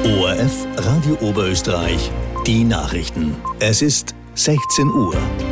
ORF Radio Oberösterreich, die Nachrichten. Es ist 16 Uhr.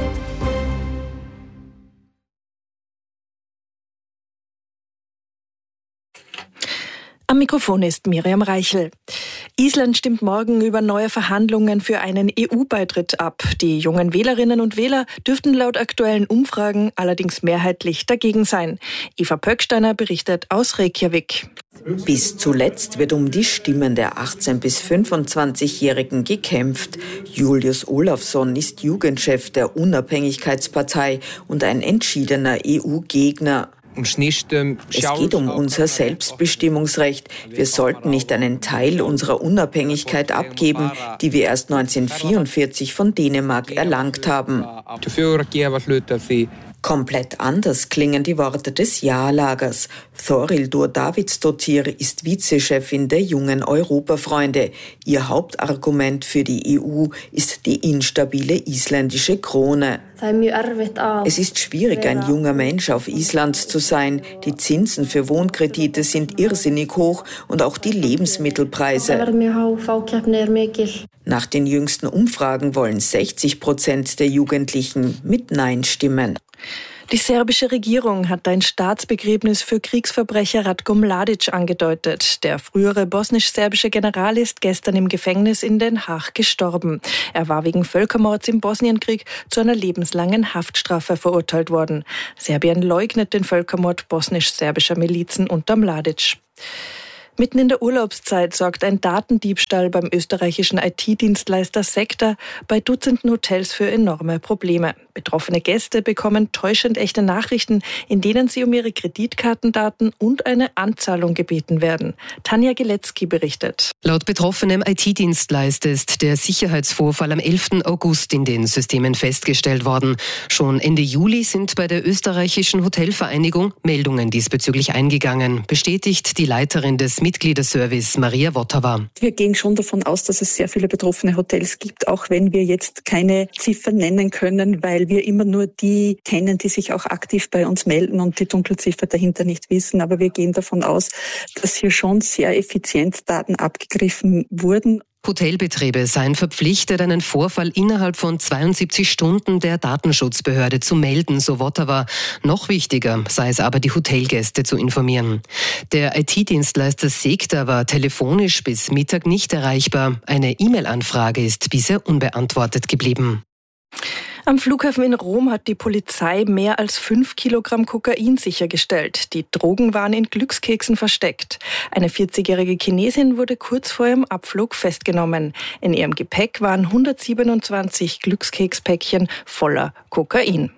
Am Mikrofon ist Miriam Reichel. Island stimmt morgen über neue Verhandlungen für einen EU-Beitritt ab. Die jungen Wählerinnen und Wähler dürften laut aktuellen Umfragen allerdings mehrheitlich dagegen sein. Eva Pöcksteiner berichtet aus Reykjavik. Bis zuletzt wird um die Stimmen der 18- bis 25-Jährigen gekämpft. Julius Olafsson ist Jugendchef der Unabhängigkeitspartei und ein entschiedener EU-Gegner. Es geht um unser Selbstbestimmungsrecht. Wir sollten nicht einen Teil unserer Unabhängigkeit abgeben, die wir erst 1944 von Dänemark erlangt haben. Komplett anders klingen die Worte des Ja-Lagers. Þorildur Davidsdottir ist Vizechefin der Jungen Europafreunde. Ihr Hauptargument für die EU ist die instabile isländische Krone. Es ist schwierig, ein junger Mensch auf Island zu sein. Die Zinsen für Wohnkredite sind irrsinnig hoch und auch die Lebensmittelpreise. Nach den jüngsten Umfragen wollen 60% der Jugendlichen mit Nein stimmen. Die serbische Regierung hat ein Staatsbegräbnis für Kriegsverbrecher Ratko Mladic angedeutet. Der frühere bosnisch-serbische General ist gestern im Gefängnis in Den Haag gestorben. Er war wegen Völkermords im Bosnienkrieg zu einer lebenslangen Haftstrafe verurteilt worden. Serbien leugnet den Völkermord bosnisch-serbischer Milizen unter Mladic. Mitten in der Urlaubszeit sorgt ein Datendiebstahl beim österreichischen IT-Dienstleister Secta bei Dutzenden Hotels für enorme Probleme. Betroffene Gäste bekommen täuschend echte Nachrichten, in denen sie um ihre Kreditkartendaten und eine Anzahlung gebeten werden. Tanja Gilecki berichtet. Laut betroffenem IT-Dienstleister ist der Sicherheitsvorfall am 11. August in den Systemen festgestellt worden. Schon Ende Juli sind bei der österreichischen Hotelvereinigung Meldungen diesbezüglich eingegangen, bestätigt die Leiterin des Mitgliederservice Maria Votava. Wir gehen schon davon aus, dass es sehr viele betroffene Hotels gibt, auch wenn wir jetzt keine Ziffern nennen können, weil wir immer nur die kennen, die sich auch aktiv bei uns melden und die Dunkelziffer dahinter nicht wissen. Aber wir gehen davon aus, dass hier schon sehr effizient Daten abgegriffen wurden. Hotelbetriebe seien verpflichtet, einen Vorfall innerhalb von 72 Stunden der Datenschutzbehörde zu melden, so Votava. Noch wichtiger sei es aber, die Hotelgäste zu informieren. Der IT-Dienstleister Secta war telefonisch bis Mittag nicht erreichbar. Eine E-Mail-Anfrage ist bisher unbeantwortet geblieben. Am Flughafen in Rom hat die Polizei mehr als 5 Kilogramm Kokain sichergestellt. Die Drogen waren in Glückskeksen versteckt. Eine 40-jährige Chinesin wurde kurz vor ihrem Abflug festgenommen. In ihrem Gepäck waren 127 Glückskekspäckchen voller Kokain.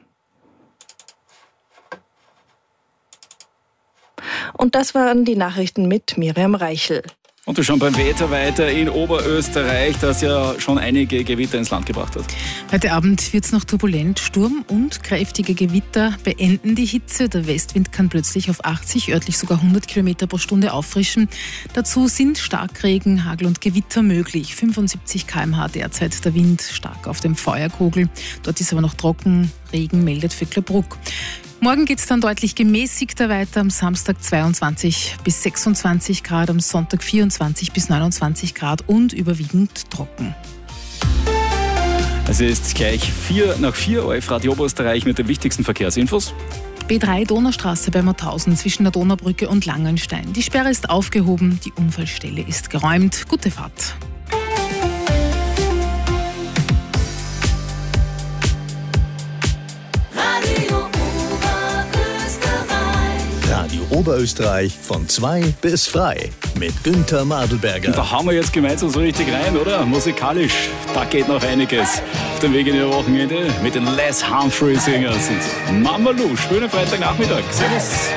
Und das waren die Nachrichten mit Miriam Reichel. Und wir schauen beim Wetter weiter in Oberösterreich, das ja schon einige Gewitter ins Land gebracht hat. Heute Abend wird es noch turbulent. Sturm und kräftige Gewitter beenden die Hitze. Der Westwind kann plötzlich auf 80, örtlich sogar 100 Kilometer pro Stunde auffrischen. Dazu sind Starkregen, Hagel und Gewitter möglich. 75 km/h derzeit der Wind, stark auf dem Feuerkogel. Dort ist aber noch trocken. Regen meldet Vöcklerbruck. Morgen geht es dann deutlich gemäßigter weiter. Am Samstag 22 bis 26 Grad, am Sonntag 24 bis 29 Grad und überwiegend trocken. Es ist gleich 4:04 ORF Radio Oberösterreich mit den wichtigsten Verkehrsinfos. B3 Donaustraße bei Mauthausen zwischen der Donaubrücke und Langenstein. Die Sperre ist aufgehoben, die Unfallstelle ist geräumt. Gute Fahrt. Radio Oberösterreich von 2 bis frei mit Günther Madelberger. Da hauen wir jetzt gemeinsam so richtig rein, oder? Musikalisch, da geht noch einiges. Auf dem Weg in Ihr Wochenende mit den Les Humphrey Singers und Mama Lou. Schönen Freitagnachmittag. Servus.